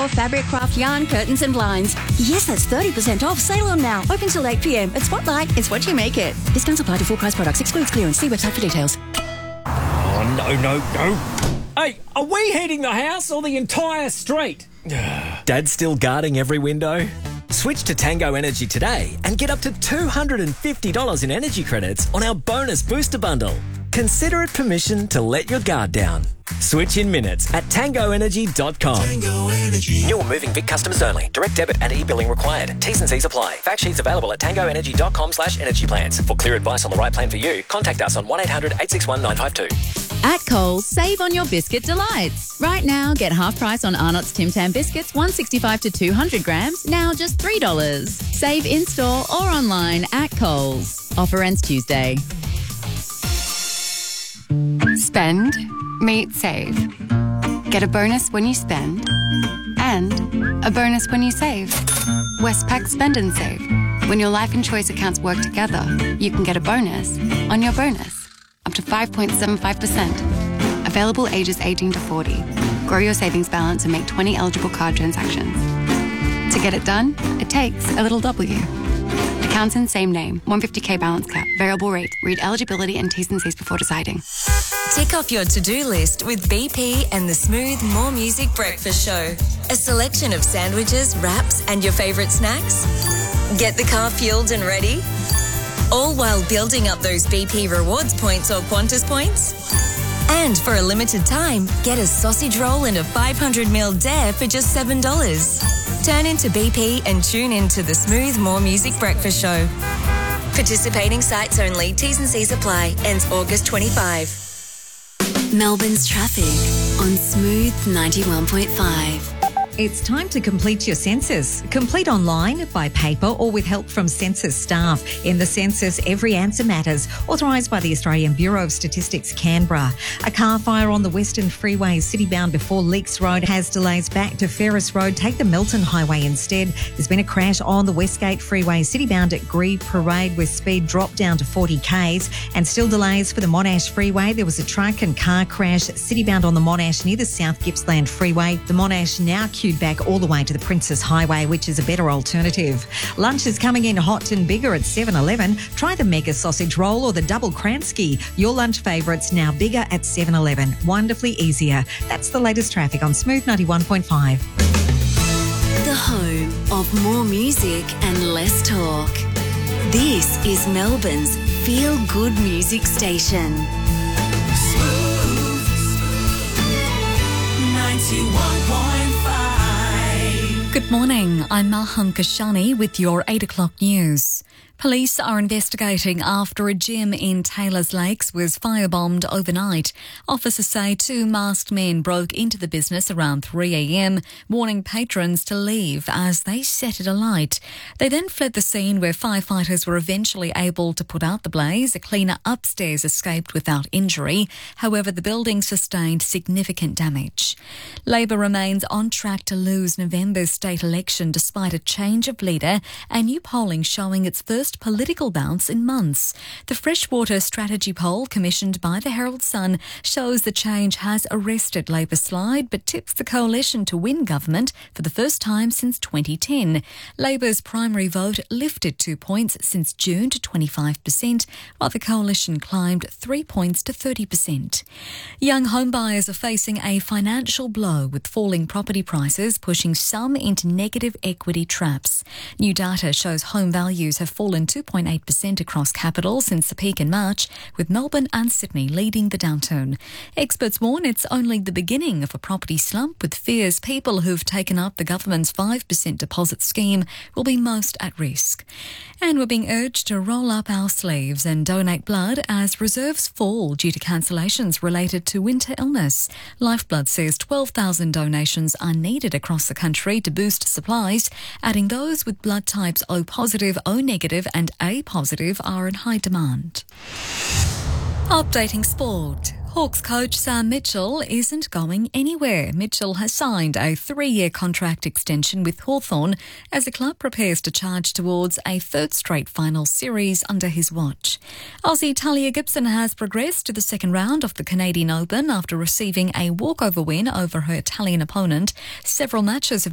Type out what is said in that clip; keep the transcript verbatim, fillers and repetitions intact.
Core Fabric Craft Yarn Curtains and Blinds. Yes, that's thirty percent off. Sale on now. Open till eight p m. At Spotlight, it's what you make it. Discounts apply to full price products. Excludes clearance. See website for details. Oh, no, no, no. Hey, are we heating the house or the entire street? Dad's still guarding every window? Switch to Tango Energy today and get up to two hundred fifty dollars in energy credits on our bonus booster bundle. Consider it permission to let your guard down. Switch in minutes at tango energy dot com. Tango Energy. New or moving Vic customers only. Direct debit and e-billing required. T's and C's apply. Fact sheets available at tango energy dot com slash energy plans. For clear advice on the right plan for you, contact us on one eight hundred eight six one nine five two. At Coles, save on your biscuit delights. Right now, get half price on Arnott's Tim Tam biscuits, one sixty-five to two hundred grams, now just three dollars. Save in-store or online at Coles. Offer ends Tuesday. Spend, meet, save. Get a bonus when you spend and a bonus when you save. Westpac Spend and Save. When your life and choice accounts work together, you can get a bonus on your bonus. Up to five point seven five percent. Available ages eighteen to forty. Grow your savings balance and make twenty eligible card transactions. To get it done, it takes a little W. Accounts in same name. one hundred fifty k balance cap. Variable rate. Read eligibility and T's and C's before deciding. Tick off your to-do list with B P and the Smooth More Music Breakfast Show. A selection of sandwiches, wraps and your favourite snacks. Get the car fueled and ready. All while building up those B P rewards points or Qantas points. And for a limited time, get a sausage roll and a five hundred milliliter dare for just seven dollars. Turn into B P and tune into the Smooth More Music Breakfast Show. Participating sites only. T's and C's apply. Ends August twenty-fifth. Melbourne's traffic on Smooth ninety-one point five. It's time to complete your census. Complete online, by paper or with help from census staff. In the census, every answer matters. Authorised by the Australian Bureau of Statistics, Canberra. A car fire on the Western Freeway city-bound before Leaks Road has delays back to Ferris Road. Take the Milton Highway instead. There's been a crash on the Westgate Freeway city-bound at Grieve Parade with speed dropped down to forty k's. And still delays for the Monash Freeway. There was a truck and car crash city-bound on the Monash near the South Gippsland Freeway. The Monash now queued back all the way to the Princess Highway, which is a better alternative. Lunch is coming in hot and bigger at seven eleven. Try the Mega Sausage Roll or the Double Kransky. Your lunch favourites now bigger at seven eleven. Wonderfully easier. That's the latest traffic on Smooth ninety-one point five. The home of more music and less talk. This is Melbourne's feel-good music station. Smooth ninety-one point five. Good morning, I'm Maham Kashani with your eight o'clock news. Police are investigating after a gym in Taylors Lakes was firebombed overnight. Officers say two masked men broke into the business around three a m, warning patrons to leave as they set it alight. They then fled the scene where firefighters were eventually able to put out the blaze. A cleaner upstairs escaped without injury. However, the building sustained significant damage. Labor remains on track to lose November's state election despite a change of leader and new polling showing its first political bounce in months. The Freshwater Strategy poll commissioned by the Herald Sun shows the change has arrested Labor's slide but tips the coalition to win government for the first time since twenty ten. Labor's primary vote lifted two points since June to twenty-five percent, while the coalition climbed three points to thirty percent. Young homebuyers are facing a financial blow with falling property prices pushing some into negative equity traps. New data shows home values have fallen two point eight percent across capital since the peak in March, with Melbourne and Sydney leading the downturn. Experts warn it's only the beginning of a property slump, with fears people who've taken up the government's five percent deposit scheme will be most at risk. And we're being urged to roll up our sleeves and donate blood as reserves fall due to cancellations related to winter illness. Lifeblood says twelve thousand donations are needed across the country to boost supplies, adding those with blood types O positive, O negative and A positive are in high demand. Updating sport. Hawks coach Sam Mitchell isn't going anywhere. Mitchell has signed a three-year contract extension with Hawthorn as the club prepares to charge towards a third straight final series under his watch. Aussie Talia Gibson has progressed to the second round of the Canadian Open after receiving a walkover win over her Italian opponent. Several matches have